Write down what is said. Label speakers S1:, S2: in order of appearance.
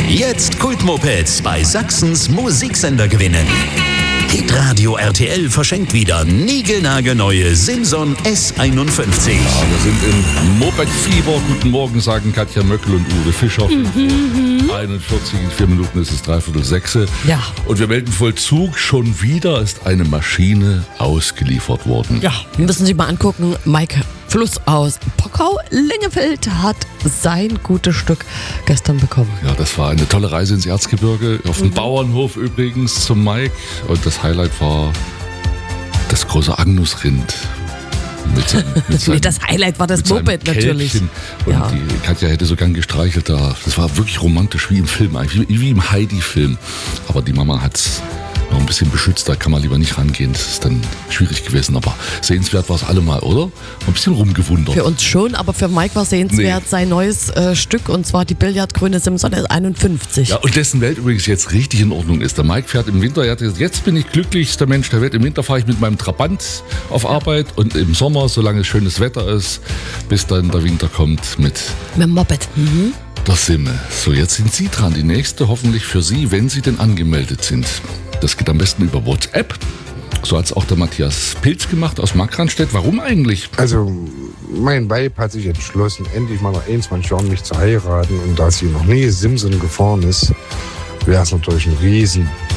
S1: Jetzt Kultmopeds bei Sachsens Musiksender gewinnen. Hitradio RTL verschenkt wieder niegelnagelneue Simson S51.
S2: Ja, wir sind im Moped-Fieber. Guten Morgen, sagen Katja Möckel und Uwe Fischer. 41, in 4 Minuten ist es 5:45.
S3: Ja.
S2: Und wir melden Vollzug. Schon wieder ist eine Maschine ausgeliefert worden.
S3: Ja, wir müssen Sie mal angucken. Mike Fluss aus Pockau-Lingefeld hat sein gutes Stück gestern bekommen.
S2: Ja, das war eine tolle Reise ins Erzgebirge. Auf dem Bauernhof übrigens zum Mike. Und das Highlight war das große Agnusrind.
S3: Nee, das Highlight war das Moped natürlich.
S2: Und
S3: Ja.
S2: die Katja hätte so gern gestreichelt da. Das war wirklich romantisch, wie im Film, eigentlich wie im Heidi-Film. Aber die Mama hat's noch ein bisschen beschützt, da kann man lieber nicht rangehen. Das ist dann schwierig gewesen, aber sehenswert war es allemal, oder? Ein bisschen rumgewundert.
S3: Für uns schon, aber für Mike war sehenswert sein neues Stück, und zwar die Billardgrüne Simson S51.
S2: Ja, und dessen Welt übrigens jetzt richtig in Ordnung ist. Der Mike fährt im Winter, er hat gesagt, jetzt bin ich glücklichster Mensch der Welt. Im Winter fahre ich mit meinem Trabant auf Arbeit und im Sommer, solange es schönes Wetter ist, bis dann der Winter kommt mit
S3: dem Moped.
S2: der Simme. So, jetzt sind Sie dran. Die nächste hoffentlich für Sie, wenn Sie denn angemeldet sind. Das geht am besten über WhatsApp. So hat es auch der Matthias Pilz gemacht aus Markranstädt. Warum eigentlich?
S4: Also, mein Weib hat sich entschlossen, endlich mal nach 21 Jahren mich zu heiraten. Und da sie noch nie Simson gefahren ist, wäre es natürlich ein riesen